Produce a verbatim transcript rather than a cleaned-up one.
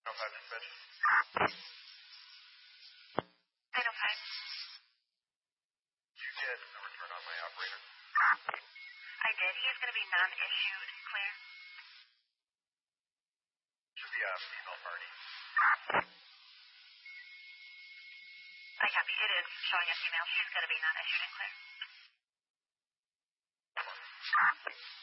oh five dispatch. eight oh five. Did you get a return on my operator? I did. He is going to be non-issued, clear. Should be a female party. I copy. It is showing a female. She's going to be non-issued and clear.